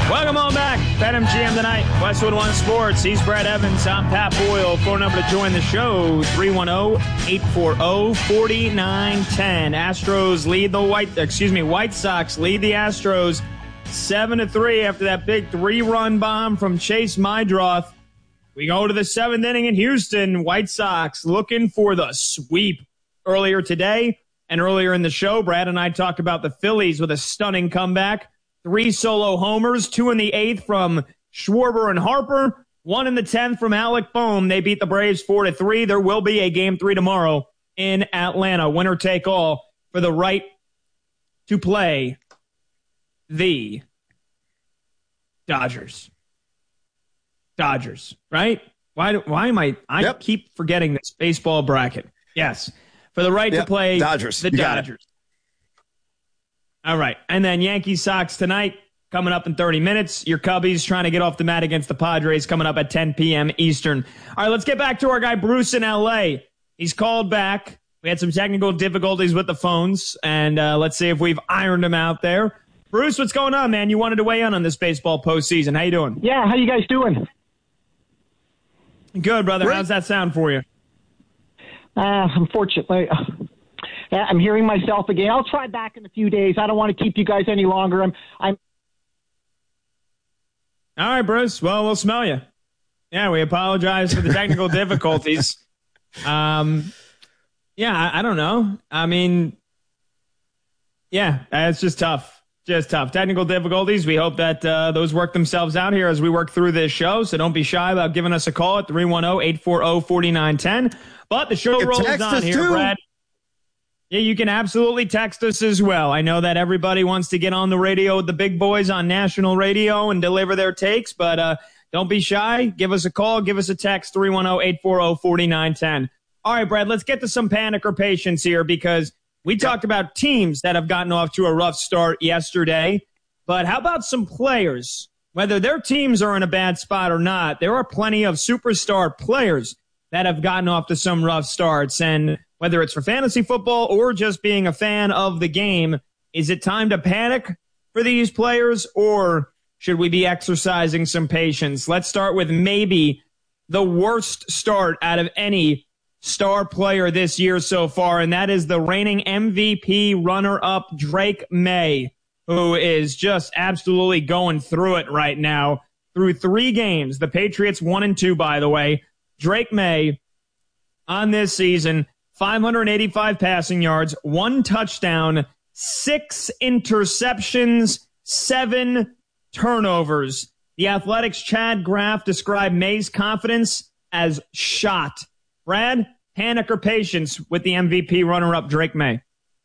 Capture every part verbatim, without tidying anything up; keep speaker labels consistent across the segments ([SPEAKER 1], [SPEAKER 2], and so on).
[SPEAKER 1] Welcome on back. BetMGM tonight. Westwood One Sports. He's Brad Evans. I'm Pat Boyle. Phone number to join the show, three one zero, eight four zero, four nine one zero. Astros lead the White, excuse me, White Sox lead the Astros seven to three after that big three-run bomb from Chase Meidroth. We go to the seventh inning in Houston. White Sox looking for the sweep. Earlier today and earlier in the show, Brad and I talked about the Phillies with a stunning comeback. Three solo homers, two in the eighth from Schwarber and Harper, one in the tenth from Alec Bohm. They beat the Braves four to three. There will be a game three tomorrow in Atlanta. Winner take all for the right to play the Dodgers. Dodgers, right? Why do, why am I I yep. keep forgetting this baseball bracket. Yes. For the right yep. to play
[SPEAKER 2] Dodgers.
[SPEAKER 1] the
[SPEAKER 2] you
[SPEAKER 1] Dodgers. All right. And then Yankees Sox tonight coming up in thirty minutes. Your Cubbies trying to get off the mat against the Padres coming up at ten p.m. Eastern. All right, let's get back to our guy Bruce in L A. He's called back. We had some technical difficulties with the phones, and uh, let's see if we've ironed him out there. Bruce, what's going on, man? You wanted to weigh in on this baseball postseason. How you doing?
[SPEAKER 3] Yeah, how you guys doing?
[SPEAKER 1] Good, brother.
[SPEAKER 3] Great.
[SPEAKER 1] How's that sound for you?
[SPEAKER 3] Uh, unfortunately, uh, I'm hearing myself again. I'll try back in a few days. I don't want to keep you guys any longer. I'm, I'm.
[SPEAKER 1] All right, Bruce. Well, we'll smell you. Yeah, we apologize for the technical difficulties. Um, yeah, I, I don't know. I mean, yeah, it's just tough. Just tough. Technical difficulties. We hope that uh, those work themselves out here as we work through this show. So don't be shy about giving us a call at three one zero, eight four zero, four nine one zero. But the show rolls on here, too. Brad. Yeah, you can absolutely text us as well. I know that everybody wants to get on the radio with the big boys on national radio and deliver their takes, but uh, don't be shy. Give us a call. Give us a text, three one zero, eight four zero, four nine one zero. All right, Brad, let's get to some panic or patience here because we talked about teams that have gotten off to a rough start yesterday, but how about some players? Whether their teams are in a bad spot or not, there are plenty of superstar players that have gotten off to some rough starts. And whether it's for fantasy football or just being a fan of the game, is it time to panic for these players or should we be exercising some patience? Let's start with maybe the worst start out of any star player this year so far, and that is the reigning M V P runner-up Drake May, who is just absolutely going through it right now. Through three games, the Patriots one and two, by the way, Drake May on this season, five hundred eighty-five passing yards, one touchdown, six interceptions, seven turnovers. The Athletic's Chad Graff described May's confidence as shot. Brad, panic or patience with the M V P runner-up Drake May?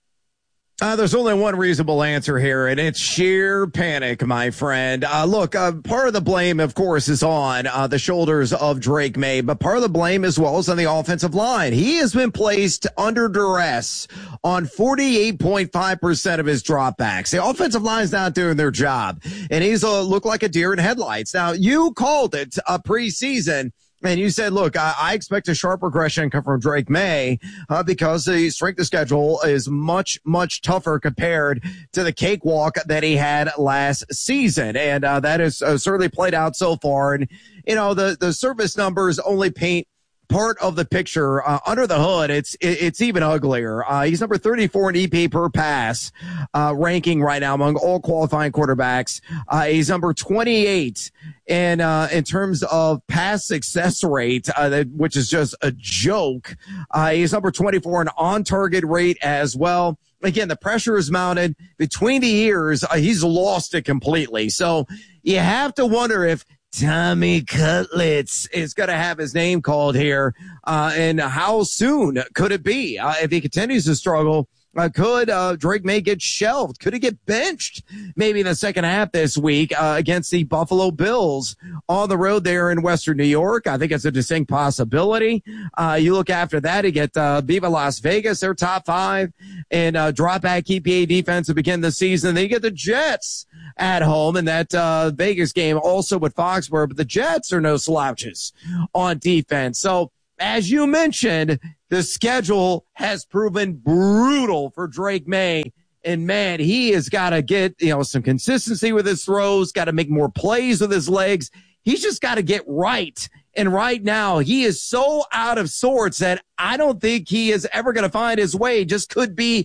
[SPEAKER 2] Uh, there's only one reasonable answer here, and it's sheer panic, my friend. Uh, look, uh, part of the blame, of course, is on uh, the shoulders of Drake May, but part of the blame as well is on the offensive line. He has been placed under duress on forty-eight point five percent of his dropbacks. The offensive line's not doing their job, and he's uh, looked like a deer in headlights. Now, you called it a preseason. And you said, look, I, I expect a sharp regression come from Drake May uh, because the strength of schedule is much, much tougher compared to the cakewalk that he had last season. And uh, that has uh, certainly played out so far. And, you know, the, the service numbers only paint part of the picture. Uh, under the hood, it's it, it's even uglier. Uh, he's number thirty-four in E P A per pass uh, ranking right now among all qualifying quarterbacks. Uh, he's number twenty-eight in uh, in terms of pass success rate, uh, that, which is just a joke. Uh, he's number twenty-four in on-target rate as well. Again, the pressure is mounted between the ears. Uh, he's lost it completely. So you have to wonder if Tommy Cutlets is going to have his name called here, uh, and how soon could it be? Uh, if he continues to struggle, uh, could uh, Drake May get shelved? Could he get benched maybe in the second half this week uh, against the Buffalo Bills on the road there in Western New York? I think it's a distinct possibility. Uh, you look after that, you get uh, Viva Las Vegas, they're top five, and uh, drop back E P A defense to begin the season. Then you get the Jets at home in that uh, Vegas game also with Foxborough, but the Jets are no slouches on defense. So as you mentioned, the schedule has proven brutal for Drake May And man, he has got to get, you know, some consistency with his throws, got to make more plays with his legs. He's just got to get right. And right now, he is so out of sorts that I don't think he is ever going to find his way. Just could be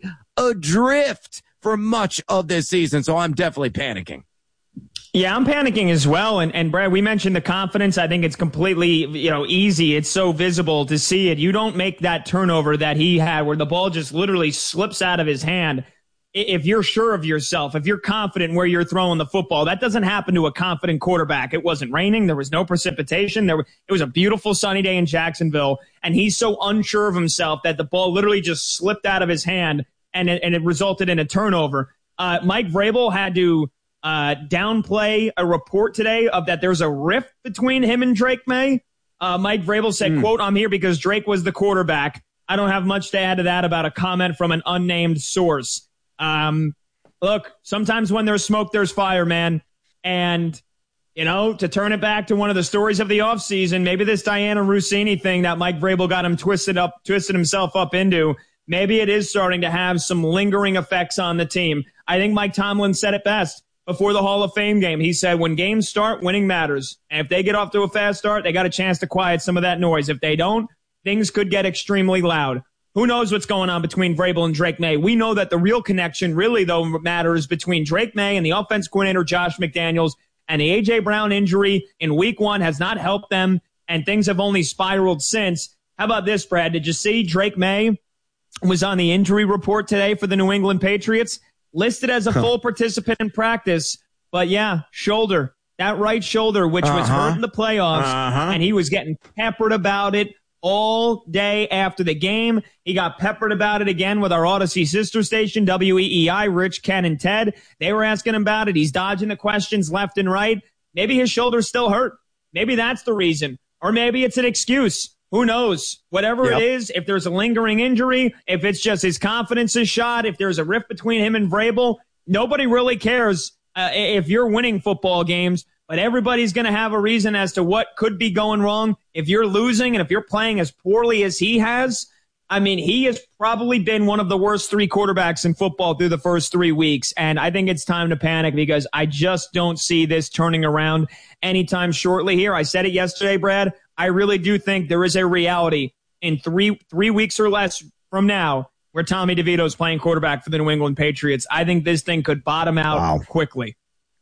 [SPEAKER 2] adrift for much of this season. So I'm definitely panicking.
[SPEAKER 1] Yeah, I'm panicking as well. And, and Brad, we mentioned the confidence. I think it's completely, you know, easy. It's so visible to see it. You don't make that turnover that he had where the ball just literally slips out of his hand. If you're sure of yourself, if you're confident where you're throwing the football, that doesn't happen to a confident quarterback. It wasn't raining. There was no precipitation. There, it was a beautiful sunny day in Jacksonville. And he's so unsure of himself that the ball literally just slipped out of his hand and it, and it resulted in a turnover. Uh, Mike Vrabel had to Uh, downplay a report today of that there's a rift between him and Drake May. Uh, Mike Vrabel said, mm. quote, "I'm here because Drake was the quarterback. I don't have much to add to that," about a comment from an unnamed source. Um, look, sometimes when there's smoke, there's fire, man. And, you know, to turn it back to one of the stories of the offseason, maybe this Diana Rossini thing that Mike Vrabel got him twisted up, twisted himself up into, maybe it is starting to have some lingering effects on the team. I think Mike Tomlin said it best before the Hall of Fame game. He said, when games start, winning matters. And if they get off to a fast start, they got a chance to quiet some of that noise. If they don't, things could get extremely loud. Who knows what's going on between Vrabel and Drake May? We know that the real connection really, though, matters between Drake May and the offense coordinator, Josh McDaniels, and the A J. Brown injury in week one has not helped them, and things have only spiraled since. How about this, Brad? Did you see Drake May was on the injury report today for the New England Patriots? Listed as a full participant in practice, but yeah, shoulder, that right shoulder, which uh-huh. was hurt in the playoffs, uh-huh. and he was getting peppered about it all day after the game. He got peppered about it again with our Odyssey sister station, W E E I, Rich, Ken, and Ted. They were asking him about it. He's dodging the questions left and right. Maybe his shoulder's still hurt. Maybe that's the reason, or maybe it's an excuse. Who knows? Whatever yep. it is, if there's a lingering injury, if it's just his confidence is shot, if there's a rift between him and Vrabel, nobody really cares uh, if you're winning football games, but everybody's going to have a reason as to what could be going wrong. If you're losing and if you're playing as poorly as he has, I mean, he has probably been one of the worst three quarterbacks in football through the first three weeks, and I think it's time to panic because I just don't see this turning around anytime shortly here. I said it yesterday, Brad. I really do think there is a reality in three three weeks or less from now where Tommy DeVito is playing quarterback for the New England Patriots. I think this thing could bottom out wow. quickly.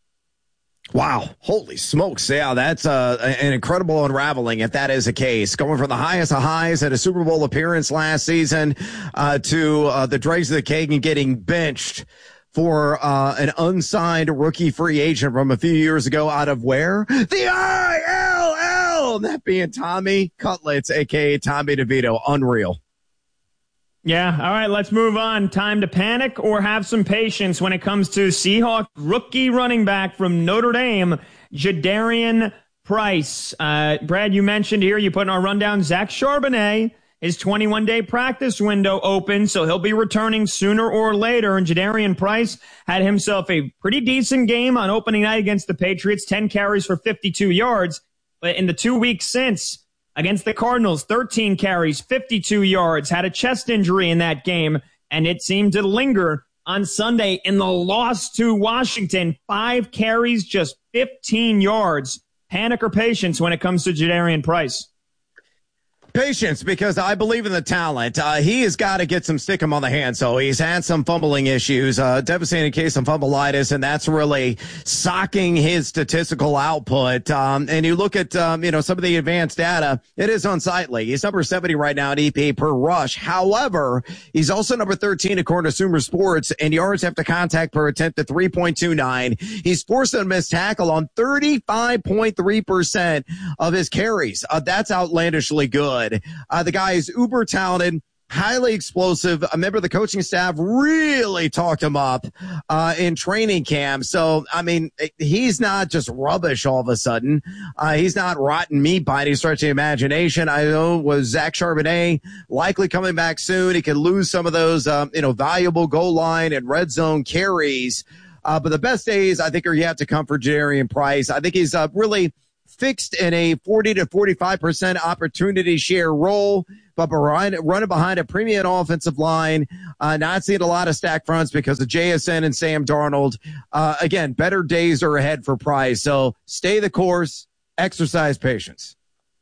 [SPEAKER 2] Wow. Holy smokes. Yeah, that's uh, an incredible unraveling if that is the case. Going from the highest of highs at a Super Bowl appearance last season uh, to uh, the dregs of the cake and getting benched for uh, an unsigned rookie free agent from a few years ago out of where? The I L L! That being Tommy Cutlets, a k a. Tommy DeVito. Unreal.
[SPEAKER 1] Yeah, all right, let's move on. Time to panic or have some patience when it comes to Seahawks rookie running back from Notre Dame, Jadarian Price. Uh, Brad, you mentioned here, you put in our rundown, Zach Charbonnet. His twenty-one day practice window open, so he'll be returning sooner or later. And Jadarian Price had himself a pretty decent game on opening night against the Patriots, ten carries for fifty-two yards. But in the two weeks since, against the Cardinals, thirteen carries, fifty-two yards, had a chest injury in that game, and it seemed to linger on Sunday in the loss to Washington. Five carries, just fifteen yards. Panic or patience when it comes to Jadarian Price?
[SPEAKER 2] Patience, because I believe in the talent. Uh, he has got to get some stick him on the hand. So he's had some fumbling issues, uh, devastating case of fumbleitis, and that's really socking his statistical output. Um, and you look at, um, you know, some of the advanced data, it is unsightly. He's number seventy right now in E P A per rush. However, he's also number thirteen according to Sumer Sports, and yards after contact per attempt at three point two nine. He's forced a missed tackle on thirty-five point three percent of his carries. Uh, that's outlandishly good. Uh, the guy is uber talented, highly explosive. A member of the coaching staff really talked him up uh, in training camp. So, I mean, he's not just rubbish all of a sudden. Uh, he's not rotten meat by any stretch of the imagination. I know with Zach Charbonnet likely coming back soon, he could lose some of those, um, you know, valuable goal line and red zone carries. Uh, but the best days, I think, are yet to come for Jadarian Price. I think he's uh, really fixed in a forty to forty-five percent opportunity share role, but running behind a premium offensive line, uh, not seeing a lot of stack fronts because of J S N and Sam Darnold. Uh, again, better days are ahead for Price. So stay the course, exercise patience.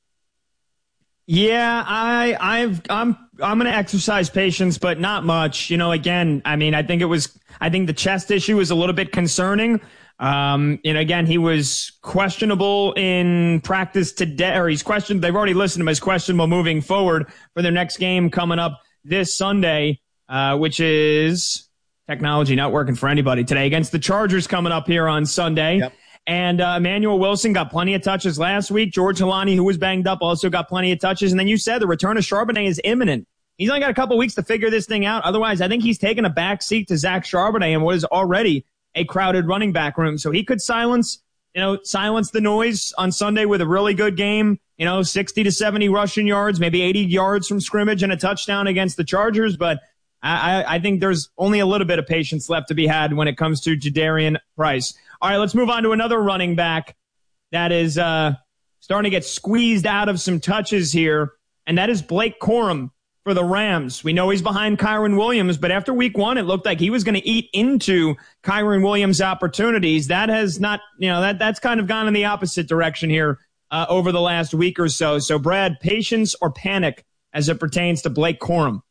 [SPEAKER 1] Yeah, I, I've, I'm, I'm going to exercise patience, but not much. You know, again, I mean, I think it was, I think the chest issue was a little bit concerning. Um, and again, he was questionable in practice today, or he's questioned. They've already listed him as questionable moving forward for their next game coming up this Sunday, uh, which is technology not working for anybody today against the Chargers coming up here on Sunday. Yep. And uh, Emmanuel Wilson got plenty of touches last week. George Helani, who was banged up, also got plenty of touches. And then you said the return of Charbonnet is imminent. He's only got a couple weeks to figure this thing out. Otherwise, I think he's taken a back seat to Zach Charbonnet in what is already a crowded running back room. So he could silence, you know, silence the noise on Sunday with a really good game, you know, sixty to seventy rushing yards, maybe eighty yards from scrimmage and a touchdown against the Chargers. But I, I think there's only a little bit of patience left to be had when it comes to Jadarian Price. All right, let's move on to another running back that is uh, starting to get squeezed out of some touches here, and that is Blake Corum for the Rams. We know he's behind Kyren Williams, but after week one, it looked like he was going to eat into Kyren Williams' opportunities. That has not, you know, that that's kind of gone in the opposite direction here uh, over the last week or so. So, Brad, patience or panic as it pertains to Blake Corum?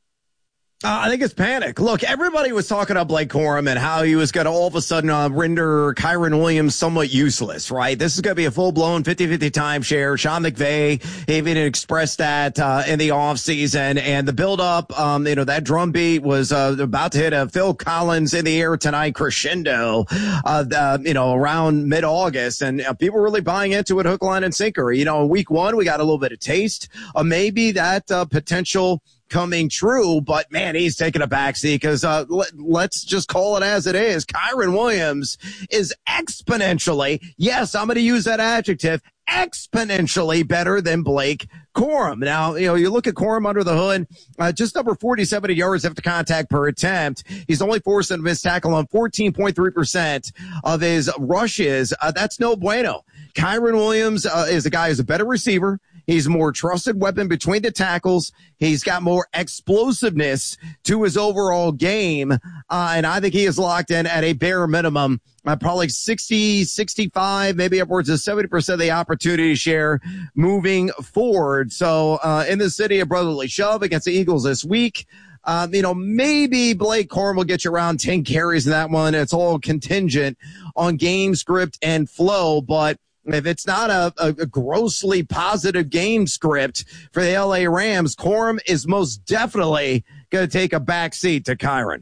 [SPEAKER 2] Uh, I think it's panic. Look, everybody was talking about Blake Corum and how he was going to all of a sudden uh, render Kyren Williams somewhat useless, right? This is going to be a full-blown fifty-fifty timeshare. Sean McVay even expressed that uh, in the offseason. And the build-up, um, you know, that drum beat was uh, about to hit a Phil Collins in the air tonight crescendo, uh, the, you know, around mid-August. And uh, people were really buying into it, hook, line, and sinker. You know, in week one, we got a little bit of taste of maybe that uh, potential coming true, but man, he's taking a backseat because uh, let, let's just call it as it is. Kyren Williams is exponentially, yes, I'm going to use that adjective, exponentially better than Blake Corum. Now, you know, you look at Corum under the hood, uh, just over forty-seven yards after contact per attempt. He's only forced a missed tackle on fourteen point three percent of his rushes. Uh, that's no bueno. Kyren Williams uh, is a guy who's a better receiver. He's a more trusted weapon between the tackles. He's got more explosiveness to his overall game. Uh, and I think he is locked in at a bare minimum, uh, probably sixty, sixty-five, maybe upwards of seventy percent of the opportunity share moving forward. So, uh, in the city of brotherly shove against the Eagles this week, Um, you know, maybe Blake Corum will get you around ten carries in that one. It's all contingent on game script and flow, but if it's not a, a, a grossly positive game script for the L A Rams, Corum is most definitely going to take a back seat to Kyren.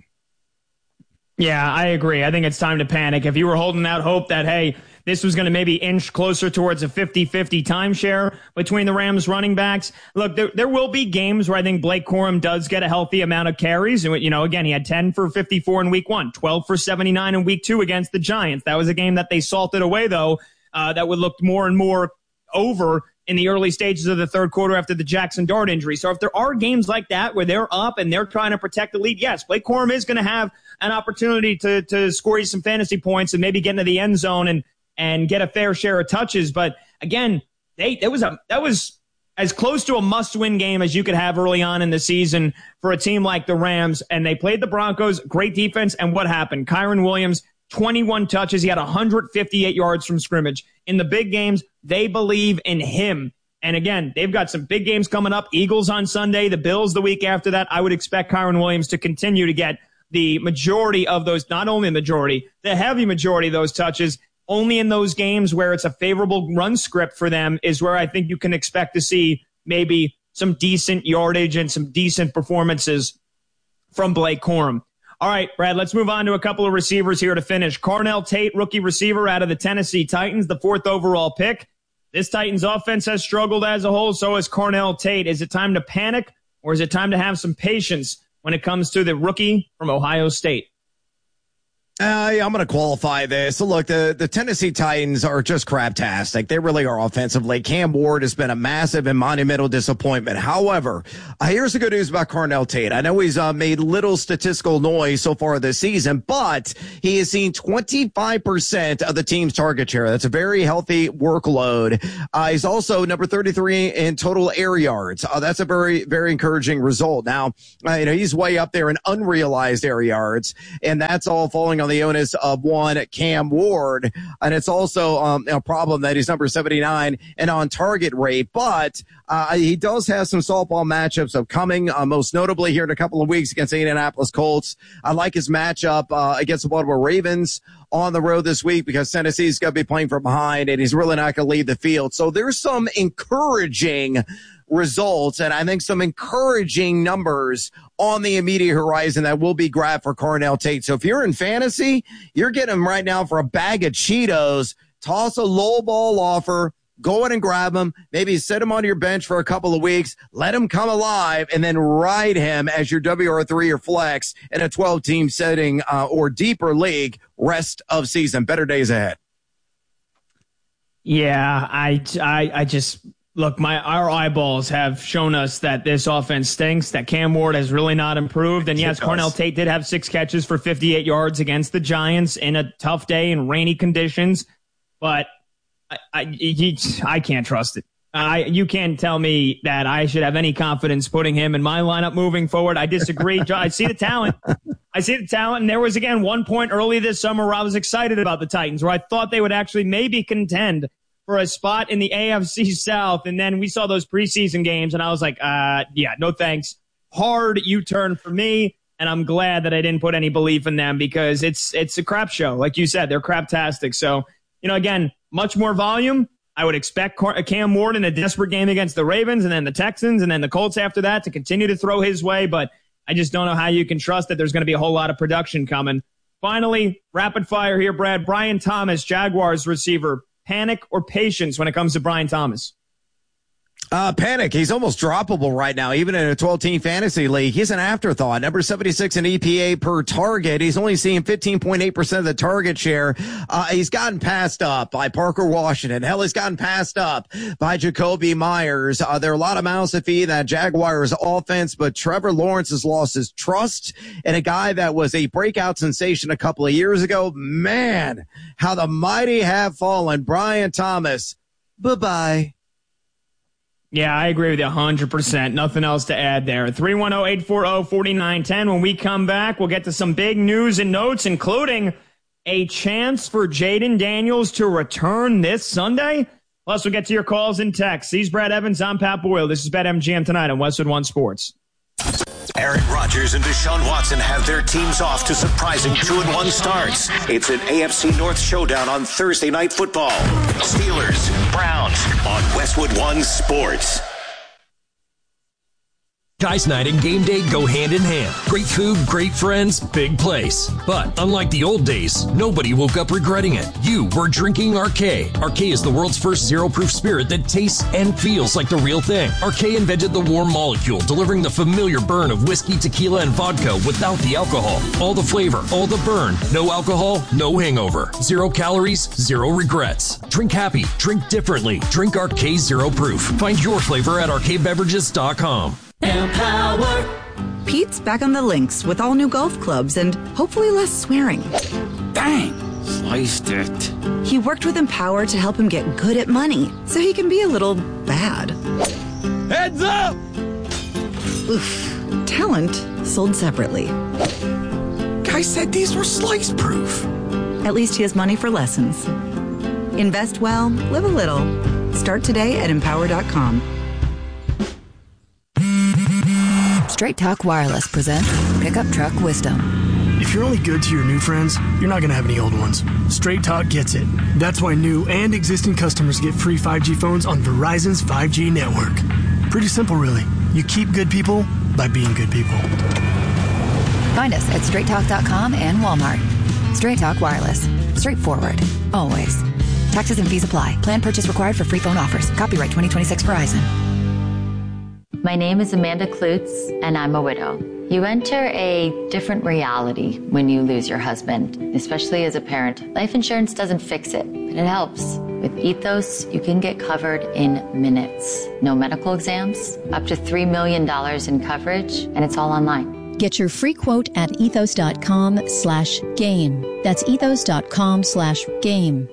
[SPEAKER 1] Yeah, I agree. I think it's time to panic. If you were holding out hope that, hey, this was going to maybe inch closer towards a fifty-fifty timeshare between the Rams running backs. Look, there, there will be games where I think Blake Corum does get a healthy amount of carries. And, you know, again, he had ten for fifty-four in week one, twelve for seventy-nine in week two against the Giants. That was a game that they salted away, though. Uh, that would look more and more over in the early stages of the third quarter after the Jackson Dart injury. So if there are games like that where they're up and they're trying to protect the lead, yes, Blake Corum is going to have an opportunity to to score you some fantasy points and maybe get into the end zone and and get a fair share of touches. But again, they that was a that was as close to a must-win game as you could have early on in the season for a team like the Rams. And they played the Broncos, great defense. And what happened? Kyren Williams, twenty-one touches. He had one hundred fifty-eight yards from scrimmage. In the big games, they believe in him. And again, they've got some big games coming up. Eagles on Sunday, the Bills the week after that. I would expect Kyren Williams to continue to get the majority of those, not only the majority, the heavy majority of those touches. Only in those games where it's a favorable run script for them is where I think you can expect to see maybe some decent yardage and some decent performances from Blake Corum. All right, Brad, let's move on to a couple of receivers here to finish. Carnell Tate, rookie receiver out of the Tennessee Titans, the fourth overall pick. This Titans offense has struggled as a whole, so has Carnell Tate. Is it time to panic, or is it time to have some patience when it comes to the rookie from Ohio State?
[SPEAKER 2] Uh, yeah, I'm going to qualify this. So look, the, the Tennessee Titans are just craptastic. They really are offensively. Cam Ward has been a massive and monumental disappointment. However, uh, here's the good news about Carnell Tate. I know he's uh, made little statistical noise so far this season, but he has seen twenty-five percent of the team's target share. That's a very healthy workload. Uh, he's also number thirty-three in total air yards. Uh, that's a very, very encouraging result. Now, uh, you know, he's way up there in unrealized air yards, and that's all falling on the onus of one Cam Ward. And it's also um, a problem that he's number seventy-nine and on target rate, but uh, he does have some softball matchups upcoming, uh, most notably here in a couple of weeks against the Indianapolis Colts. I like his matchup uh, against the Baltimore Ravens on the road this week because Tennessee's going to be playing from behind and he's really not going to lead the field. So there's some encouraging results and I think some encouraging numbers on the immediate horizon that will be grabbed for Carnell Tate. So if you're in fantasy, you're getting him right now for a bag of Cheetos. Toss a low ball offer. Go in and grab him. Maybe set him on your bench for a couple of weeks. Let him come alive and then ride him as your W R three or flex in a twelve-team setting uh, or deeper league rest of season. Better days ahead.
[SPEAKER 1] Yeah, I, I, I just... Look, my our eyeballs have shown us that this offense stinks, that Cam Ward has really not improved. And yes, Carnell Tate did have six catches for fifty-eight yards against the Giants in a tough day in rainy conditions. But I I, he, I can't trust it. I You can't tell me that I should have any confidence putting him in my lineup moving forward. I disagree. I see the talent. I see the talent. And there was, again, one point early this summer where I was excited about the Titans, where I thought they would actually maybe contend for a spot in the A F C South. And then we saw those preseason games and I was like, uh, yeah, no thanks. Hard U-turn for me. And I'm glad that I didn't put any belief in them because it's, it's a crap show. Like you said, they're craptastic. So, you know, again, much more volume. I would expect Cam Ward in a desperate game against the Ravens and then the Texans and then the Colts after that to continue to throw his way. But I just don't know how you can trust that there's going to be a whole lot of production coming. Finally, rapid fire here, Brad. Brian Thomas, Jaguars receiver. Panic or patience when it comes to Brian Thomas?
[SPEAKER 2] Uh, panic. He's almost droppable right now, even in a twelve-team fantasy league. He's an afterthought. Number seventy-six in E P A per target. He's only seeing fifteen point eight percent of the target share. Uh, he's gotten passed up by Parker Washington. Hell, he's gotten passed up by Jacoby Myers. Uh, there are a lot of mouths to feed in that Jaguars offense, but Trevor Lawrence has lost his trust in a guy that was a breakout sensation a couple of years ago. Man, how the mighty have fallen. Brian Thomas, bye-bye.
[SPEAKER 1] Yeah, I agree with you one hundred percent. Nothing else to add there. three one zero, eight four zero, four nine one zero. When we come back, we'll get to some big news and notes, including a chance for Jaden Daniels to return this Sunday. Plus, we'll get to your calls and texts. He's Brad Evans. I'm Pat Boyle. This is BetMGM tonight on Westwood One Sports.
[SPEAKER 4] Aaron Rodgers and Deshaun Watson have their teams off to surprising two and one starts. It's an A F C North showdown on Thursday Night Football. Steelers, Browns on Westwood One Sports.
[SPEAKER 5] Guys night and game day go hand in hand. Great food, great friends, big place. But unlike the old days, nobody woke up regretting it. You were drinking Arcade. Arcade is the world's first zero-proof spirit that tastes and feels like the real thing. Arcade invented the warm molecule, delivering the familiar burn of whiskey, tequila, and vodka without the alcohol. All the flavor, all the burn. No alcohol, no hangover. Zero calories, zero regrets. Drink happy, drink differently. Drink Arcade Zero Proof. Find your flavor at arcade beverages dot com.
[SPEAKER 6] Empower. Pete's back on the links with all new golf clubs and hopefully less swearing.
[SPEAKER 7] Dang, sliced it.
[SPEAKER 6] He worked with Empower to help him get good at money so he can be a little bad.
[SPEAKER 7] Heads up!
[SPEAKER 6] Oof. Talent sold separately.
[SPEAKER 7] Guy said these were slice proof.
[SPEAKER 6] At least he has money for lessons. Invest well, live a little. Start today at empower dot com.
[SPEAKER 8] Straight Talk Wireless presents Pickup Truck Wisdom.
[SPEAKER 9] If you're only good to your new friends, you're not going to have any old ones. Straight Talk gets it. That's why new and existing customers get free five G phones on Verizon's five G network. Pretty simple, really. You keep good people by being good people.
[SPEAKER 8] Find us at straight talk dot com and Walmart. Straight Talk Wireless. Straightforward. Always. Taxes and fees apply. Plan purchase required for free phone offers. Copyright twenty twenty-six Verizon.
[SPEAKER 10] My name is Amanda Klutz, and I'm a widow. You enter a different reality when you lose your husband, especially as a parent. Life insurance doesn't fix it, but it helps. With Ethos, you can get covered in minutes. No medical exams, up to three million dollars in coverage, and it's all online.
[SPEAKER 11] Get your free quote at ethos.com slash game. That's ethos.com slash game.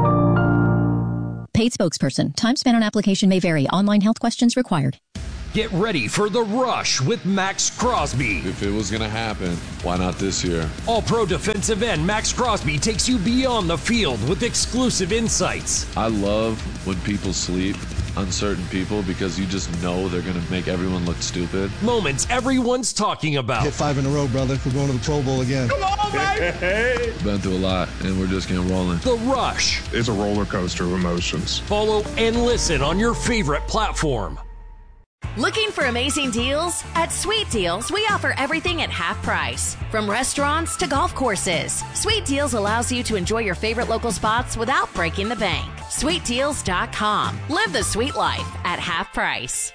[SPEAKER 11] Paid spokesperson. Time spent on application may vary. Online health questions required.
[SPEAKER 5] Get ready for The Rush with Max Crosby.
[SPEAKER 12] If it was going to happen, why not this year?
[SPEAKER 5] All-pro defensive end Max Crosby takes you beyond the field with exclusive insights.
[SPEAKER 12] I love when people sleep, uncertain people, because you just know they're going to make everyone look stupid.
[SPEAKER 5] Moments everyone's talking about.
[SPEAKER 13] Hit five in a row, brother. We're going to the Pro Bowl again.
[SPEAKER 1] Come on, baby!
[SPEAKER 12] Been through a lot, and we're just getting rolling.
[SPEAKER 5] The Rush.
[SPEAKER 14] It's a roller coaster of emotions.
[SPEAKER 5] Follow and listen on your favorite platform.
[SPEAKER 15] Looking for amazing deals? At Sweet Deals, we offer everything at half price. From restaurants to golf courses, Sweet Deals allows you to enjoy your favorite local spots without breaking the bank. sweet deals dot com. Live the sweet life at half price.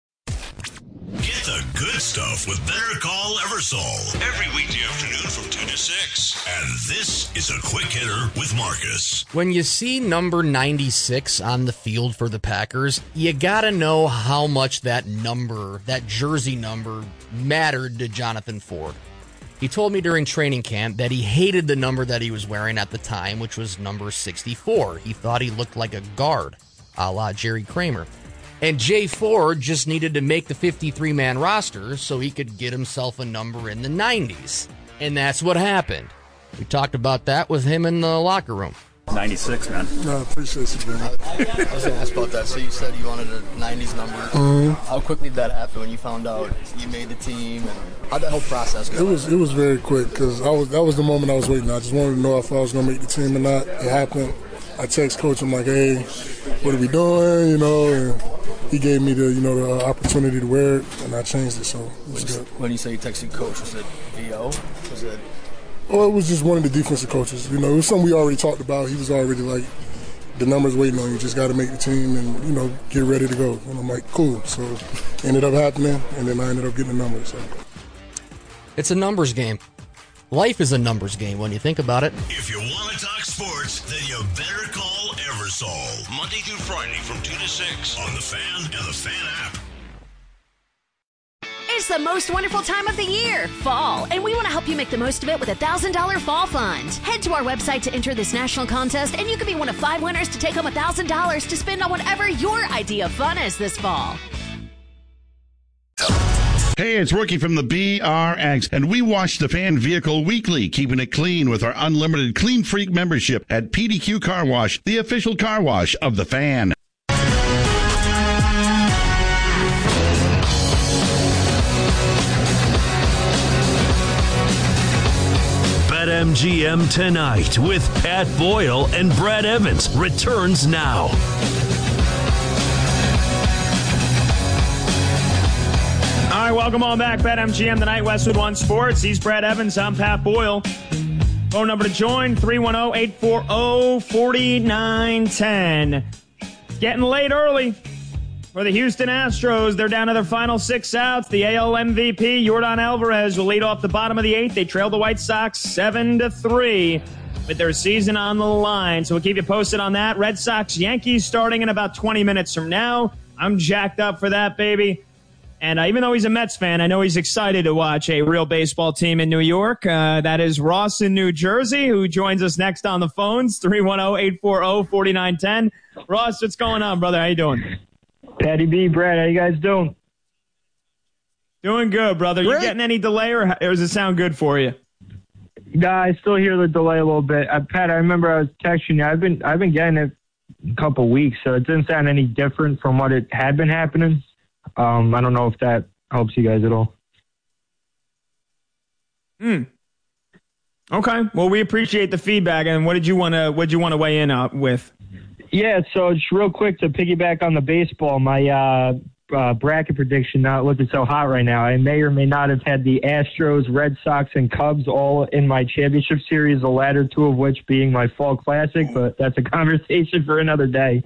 [SPEAKER 16] Get the good stuff with Better Call Eversole every weekday afternoon from two to six. And this is a quick hitter with Marcus.
[SPEAKER 17] When you see number ninety-six on the field for the Packers, you got to know how much that number, that jersey number, mattered to Jonathan Ford. He told me during training camp that he hated the number that he was wearing at the time, which was number sixty-four. He thought he looked like a guard, a la Jerry Kramer. And Jay Ford just needed to make the fifty-three man roster so he could get himself a number in the nineties. And that's what happened. We talked about that with him in the locker room.
[SPEAKER 18] ninety-six, man.
[SPEAKER 13] No, I appreciate you, man.
[SPEAKER 17] I was going to ask about that. So you said you wanted a nineties number.
[SPEAKER 13] Mm-hmm.
[SPEAKER 17] How quickly did that happen when you found out you made the team? And how'd that whole process go?
[SPEAKER 13] It was it was very quick because I was that was the moment I was waiting. I just wanted to know if I was going to make the team or not. It happened. I text coach. I'm like, hey, what are we doing? You know, and he gave me the you know the opportunity to wear it, and I changed it. So it was
[SPEAKER 17] when
[SPEAKER 13] good.
[SPEAKER 17] When you say you texted coach, was it V O? Was it?
[SPEAKER 13] Oh, it was just one of the defensive coaches. You know, it was something we already talked about. He was already like, the number's waiting on you. Just got to make the team and, you know, get ready to go. And I'm like, cool. So it ended up happening, and then I ended up getting the numbers. So.
[SPEAKER 17] It's a numbers game. Life is a numbers game when you think about it.
[SPEAKER 16] If you want to talk sports, then you better call Eversole. Monday through Friday from two to six on The Fan and The Fan app.
[SPEAKER 15] It's the most wonderful time of the year, fall, and we want to help you make the most of it with a one thousand dollars Fall Fund. Head to our website to enter this national contest, and you could be one of five winners to take home one thousand dollars to spend on whatever your idea of fun is this fall.
[SPEAKER 19] Hey, it's Rookie from the B R X, and we wash the Fan vehicle weekly, keeping it clean with our unlimited Clean Freak membership at P D Q Car Wash, the official car wash of the Fan.
[SPEAKER 20] BetMGM Tonight with Pat Boyle and Brad Evans returns now.
[SPEAKER 1] All right, welcome on back. BetMGM Tonight, Westwood One Sports. He's Brad Evans. I'm Pat Boyle. Phone number to join, three one zero, eight four zero, four nine one zero. Getting late early for the Houston Astros. They're down to their final six outs. The A L M V P, Yordan Alvarez, will lead off the bottom of the eighth. They trail the White Sox seven to three with their season on the line. So we'll keep you posted on that. Red Sox, Yankees starting in about twenty minutes from now. I'm jacked up for that, baby. And uh, even though he's a Mets fan, I know he's excited to watch a real baseball team in New York. Uh, that is Ross in New Jersey, who joins us next on the phones, three one zero, eight four zero, four nine one zero. Ross, what's going on, brother? How you doing?
[SPEAKER 21] Patty B, Brad, how you guys doing?
[SPEAKER 1] Doing good, brother.
[SPEAKER 21] Great.
[SPEAKER 1] You getting any delay, or, or does it sound good for you?
[SPEAKER 21] Nah, I still hear the delay a little bit. Uh, Pat, I remember I was texting you. I've been I've been getting it a couple weeks, so it didn't sound any different from what it had been happening. Um, I don't know if that helps you guys at all.
[SPEAKER 1] Hmm. Okay. Well, we appreciate the feedback. And what did you want to what did you want to weigh in uh, with?
[SPEAKER 21] Yeah. So just real quick to piggyback on the baseball, my uh, uh, bracket prediction not looking so hot right now. I may or may not have had the Astros, Red Sox, and Cubs all in my championship series. The latter two of which being my fall classic, but that's a conversation for another day.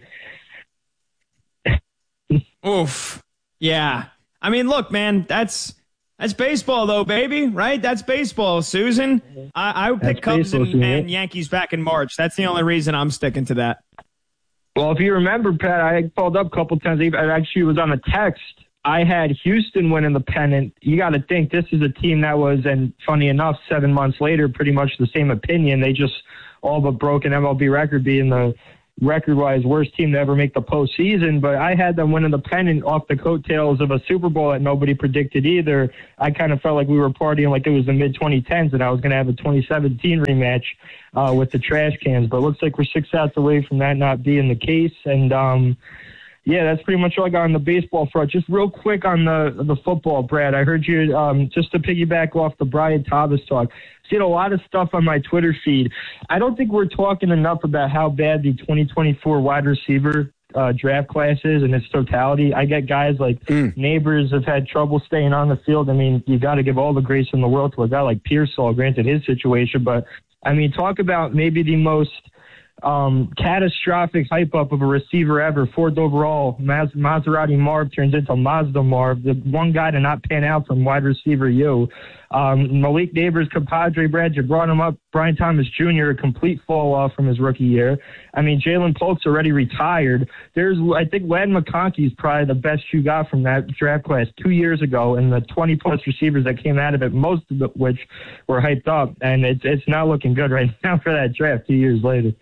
[SPEAKER 1] Oof. Yeah. I mean, look, man, that's That's baseball, though, baby, right? That's baseball, Susan. I, I would pick Cubs and, and Yankees back in March. That's the only reason I'm sticking to that.
[SPEAKER 21] Well, if you remember, Pat, I called up a couple times. I actually was on a text. I had Houston winning the pennant. You got to think this is a team that was, and funny enough, seven months later, pretty much the same opinion. They just all but broke an M L B record, being the record-wise worst team to ever make the postseason. But I had them winning the pennant off the coattails of a Super Bowl that nobody predicted either. I kind of felt like we were partying like it was the mid twenty tens, and I was going to have a twenty seventeen rematch uh, with the trash cans. But it looks like we're six outs away from that not being the case. And, um, yeah, that's pretty much all I got on the baseball front. Just real quick on the the football, Brad. I heard you, um, just to piggyback off the Brian Thomas talk, seen a lot of stuff on my Twitter feed. I don't think we're talking enough about how bad the twenty twenty-four wide receiver uh, draft class is in its totality. I get guys like mm. Neighbors have had trouble staying on the field. I mean, you got to give all the grace in the world to a guy like Pearsall, granted his situation. But, I mean, talk about maybe the most Um, catastrophic hype up of a receiver ever. Fourth overall, Mas- Maserati Marv turns into Mazda Marv, the one guy to not pan out from wide receiver U. Um, Malik Neighbors, compadre, Brad, you brought him up. Brian Thomas Junior, a complete fall off from his rookie year. I mean, Jalen Polk's already retired. There's, I think, Ladd McConkey is probably the best you got from that draft class two years ago, and the twenty plus receivers that came out of it, most of which were hyped up, and it's it's not looking good right now for that draft two years later.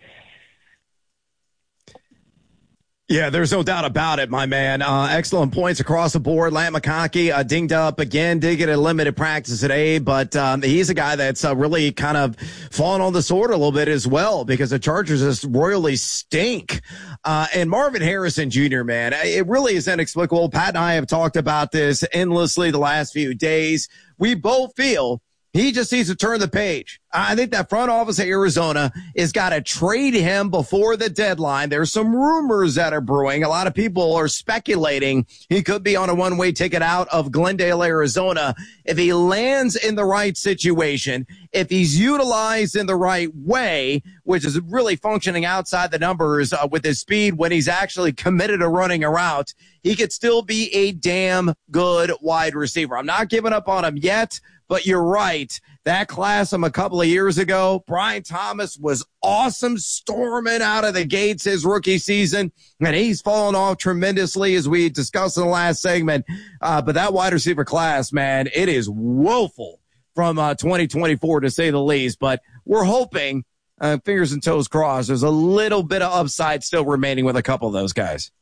[SPEAKER 2] Yeah, there's no doubt about it, my man. Uh, excellent points across the board. Ladd McConkey uh, dinged up again, did get a limited practice today, but um, he's a guy that's uh, really kind of fallen on the sword a little bit as well because the Chargers just royally stink. Uh, and Marvin Harrison Junior, man, it really is inexplicable. Pat and I have talked about this endlessly the last few days. We both feel he just needs to turn the page. I think that front office of Arizona has got to trade him before the deadline. There's some rumors that are brewing. A lot of people are speculating he could be on a one-way ticket out of Glendale, Arizona. If he lands in the right situation, if he's utilized in the right way, which is really functioning outside the numbers uh, with his speed when he's actually committed to running a route, he could still be a damn good wide receiver. I'm not giving up on him yet, but you're right. That class from a couple of years ago, Brian Thomas was awesome, storming out of the gates his rookie season, and he's fallen off tremendously as we discussed in the last segment. Uh, but that wide receiver class, man, it is woeful from uh, twenty twenty-four to say the least. But we're hoping, uh, fingers and toes crossed, there's a little bit of upside still remaining with a couple of those guys.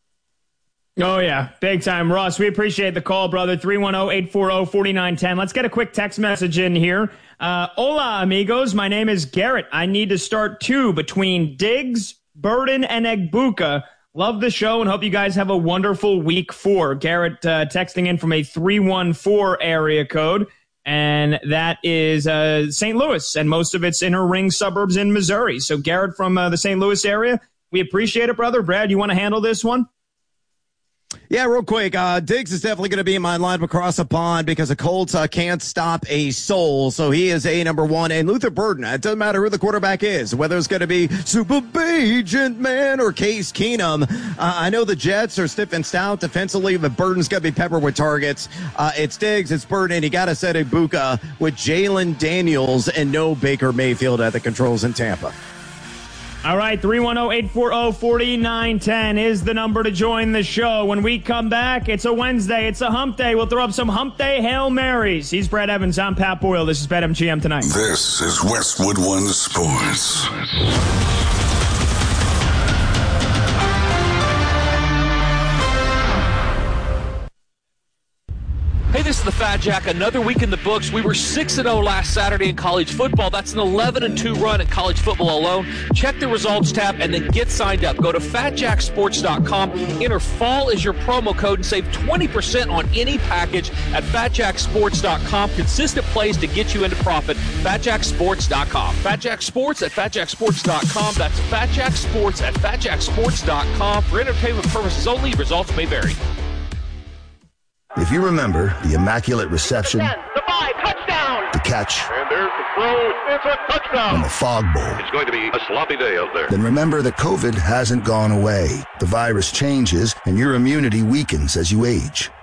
[SPEAKER 1] Oh, yeah. Big time. Ross, we appreciate the call, brother. three one zero, eight four zero, four nine one zero. Let's get a quick text message in here. Uh, hola, amigos. My name is Garrett. I need to start two between Diggs, Burden, and Egbuka. Love the show and hope you guys have a wonderful week four. Garrett uh, texting in from a three one four area code, and that is uh, Saint Louis, and most of its inner ring suburbs in Missouri. So, Garrett from uh, the Saint Louis area, we appreciate it, brother. Brad, you want to handle this one?
[SPEAKER 2] Yeah, real quick. Uh, Diggs is definitely going to be in my lineup across the pond because the Colts uh, can't stop a soul. So he is a number one. And Luther Burden, it doesn't matter who the quarterback is, whether it's going to be Super Agent Man or Case Keenum. Uh, I know the Jets are stiff and stout defensively, but Burden's going to be peppered with targets. Uh, it's Diggs, it's Burden. You got to set Egbuka with Jalen Daniels and no Baker Mayfield at the controls in Tampa.
[SPEAKER 1] All right, three one zero, eight four zero, four nine one zero is the number to join the show. When we come back, it's a Wednesday. It's a hump day. We'll throw up some hump day Hail Marys. He's Brad Evans. I'm Pat Boyle. This is BetMGM Tonight.
[SPEAKER 16] This is Westwood One Sports.
[SPEAKER 18] Hey, this is the Fat Jack. Another week in the books. We were six and oh last Saturday in college football. That's an eleven and two run in college football alone. Check the results tab and then get signed up. Go to fat jack sports dot com. Enter fall as your promo code and save twenty percent on any package at fat jack sports dot com. Consistent plays to get you into profit. fat jack sports dot com. Fat Jack Sports at fat jack sports dot com. That's Fat Jack Sports at fat jack sports dot com. For entertainment purposes only, results may vary.
[SPEAKER 22] If you remember the Immaculate Reception,
[SPEAKER 23] the five, touchdown,
[SPEAKER 22] the catch,
[SPEAKER 23] and there's the throw, it's a touchdown,
[SPEAKER 22] and the Fog Bowl,
[SPEAKER 23] it's going to be a sloppy day out there.
[SPEAKER 22] Then remember that COVID hasn't gone away. The virus changes, and your immunity weakens as you age.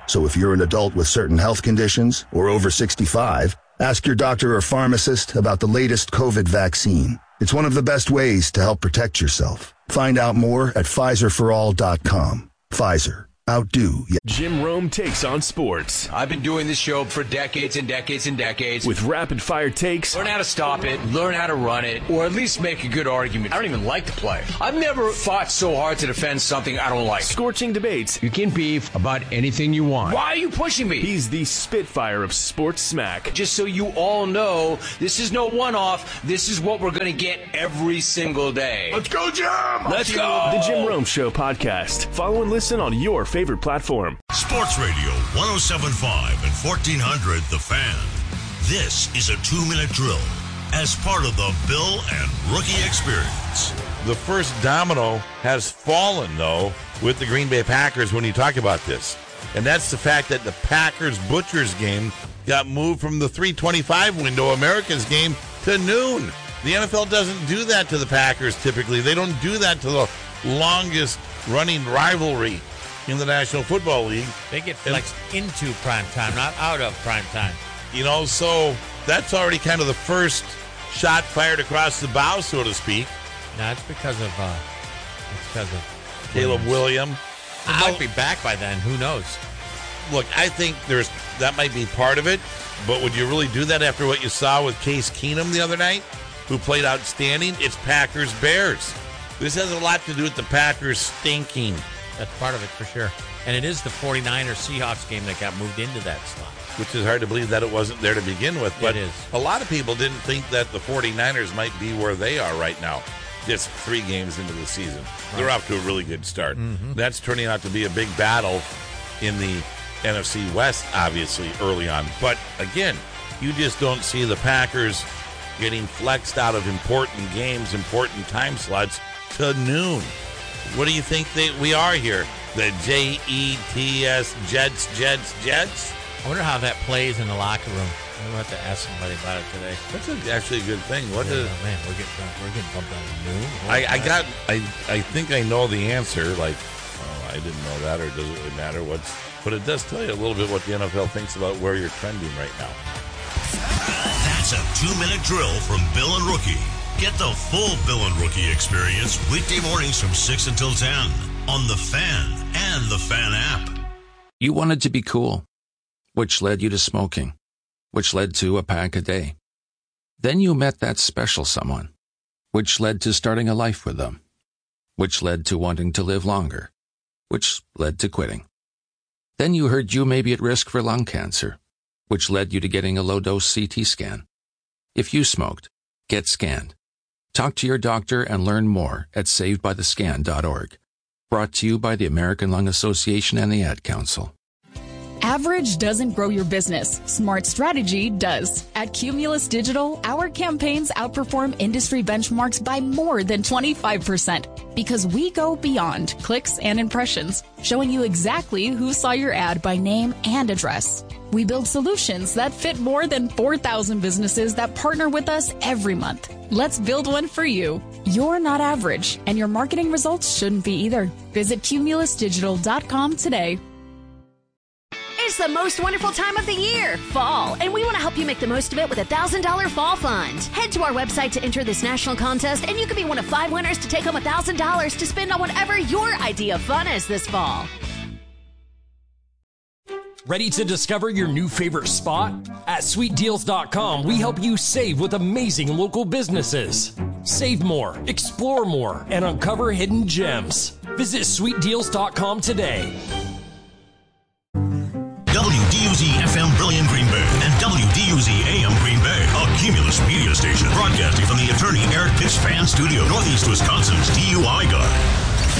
[SPEAKER 22] So if you're an adult with certain health conditions or over sixty-five, ask your doctor or pharmacist about the latest COVID vaccine. It's one of the best ways to help protect yourself. Find out more at Pfizer for all dot com. Pfizer. Outdo.
[SPEAKER 3] Jim Rome takes on sports.
[SPEAKER 4] I've been doing this show for decades and decades and decades.
[SPEAKER 3] With rapid fire takes.
[SPEAKER 4] Learn how to stop it, learn how to run it, or at least make a good argument. I don't even like the play. I've never fought so hard to defend something I don't like.
[SPEAKER 3] Scorching debates.
[SPEAKER 4] You can beef about anything you want. Why are you pushing me?
[SPEAKER 3] He's the Spitfire of sports smack.
[SPEAKER 4] Just so you all know, this is no one-off. This is what we're going to get every single day.
[SPEAKER 3] Let's go, Jim!
[SPEAKER 4] Let's go!
[SPEAKER 3] The Jim Rome Show podcast. Follow and listen on your favorite platform.
[SPEAKER 16] Sports Radio one oh seven point five and fourteen hundred The Fan. This is a two-minute drill as part of the Bill and Rookie Experience.
[SPEAKER 7] The first domino has fallen, though, with the Green Bay Packers when you talk about this. And that's the fact that the Packers-Butchers game got moved from the three twenty-five window, America's game, to noon. The N F L doesn't do that to the Packers typically. They don't do that to the longest-running rivalry in the National Football League.
[SPEAKER 24] They get flexed and, into prime time, not out of prime time.
[SPEAKER 7] You know, so that's already kind of the first shot fired across the bow, so to speak.
[SPEAKER 24] No, it's because of uh, it's because of
[SPEAKER 7] Caleb Williams.
[SPEAKER 24] He might be back by then. Who knows?
[SPEAKER 7] Look, I think there's that might be part of it, but would you really do that after what you saw with Case Keenum the other night, who played outstanding? It's Packers-Bears. This has a lot to do with the Packers stinking.
[SPEAKER 24] That's part of it for sure. And it is the 49ers Seahawks game that got moved into that slot.
[SPEAKER 7] Which is hard to believe that it wasn't there to begin with. But
[SPEAKER 24] it is.
[SPEAKER 7] A lot of people didn't think that the 49ers might be where they are right now, just three games into the season. Right. They're off to a really good start. Mm-hmm. That's turning out to be a big battle in the N F C West, obviously, early on. But again, you just don't see the Packers getting flexed out of important games, important time slots to noon. What do you think they, we are here? The J E T S, Jets, Jets, Jets?
[SPEAKER 24] I wonder how that plays in the locker room. I'm going to have to ask somebody about it today.
[SPEAKER 7] That's a, actually a good thing. What
[SPEAKER 24] yeah,
[SPEAKER 7] is,
[SPEAKER 24] oh, man, we're getting, we're getting bumped on the noon.
[SPEAKER 7] I, I got, I, I think I know the answer. Like, oh, I didn't know that, or does it really matter? What's, but it does tell you a little bit what the N F L thinks about where you're trending right now.
[SPEAKER 16] That's a two-minute drill from Bill and Rookie. Get the full Bill and Rookie experience weekday mornings from six until ten on The Fan and The Fan app.
[SPEAKER 25] You wanted to be cool, which led you to smoking, which led to a pack a day. Then you met that special someone, which led to starting a life with them, which led to wanting to live longer, which led to quitting. Then you heard you may be at risk for lung cancer, which led you to getting a low-dose C T scan. If you smoked, get scanned. Talk to your doctor and learn more at saved by the scan dot org. Brought to you by the American Lung Association and the Ad Council.
[SPEAKER 26] Average doesn't grow your business. Smart strategy does. At Cumulus Digital, our campaigns outperform industry benchmarks by more than twenty-five percent because we go beyond clicks and impressions, showing you exactly who saw your ad by name and address. We build solutions that fit more than four thousand businesses that partner with us every month. Let's build one for you. You're not average, and your marketing results shouldn't be either. Visit cumulus digital dot com today.
[SPEAKER 15] It's the most wonderful time of the year, fall, and we want to help you make the most of it with a one thousand dollars Fall Fund. Head to our website to enter this national contest, and you could be one of five winners to take home one thousand dollars to spend on whatever your idea of fun is this fall.
[SPEAKER 5] Ready to discover your new favorite spot? At sweet deals dot com, we help you save with amazing local businesses. Save more, explore more, and uncover hidden gems. Visit sweet deals dot com today.
[SPEAKER 16] W D U Z F M Brilliant Green Bay and W D U Z A M Green Bay, a Cumulus media station, broadcasting from the attorney Eric Pitts Fan Studio, Northeast Wisconsin's D U I Guard.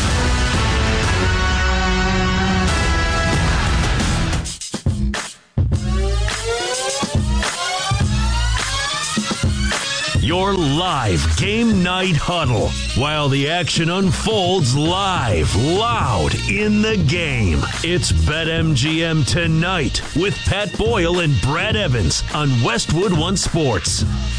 [SPEAKER 20] Your live game night huddle while the action unfolds live, loud in the game. It's BetMGM Tonight with Pat Boyle and Brad Evans on Westwood One Sports.